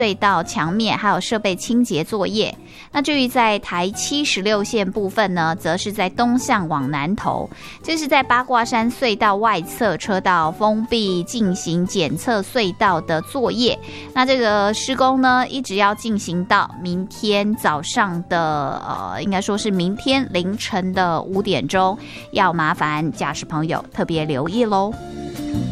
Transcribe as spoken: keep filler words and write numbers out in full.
隧道墙面还有设备清洁作业。那至于在台七十六线部分呢，则是在东向往南投，这是在八卦山隧道外侧车道封闭进行检测隧道的作业。那这个施工呢，一直要进行到明天早上的呃，应该说是明天凌晨的五点钟，要麻烦驾驶朋友特别留意喽。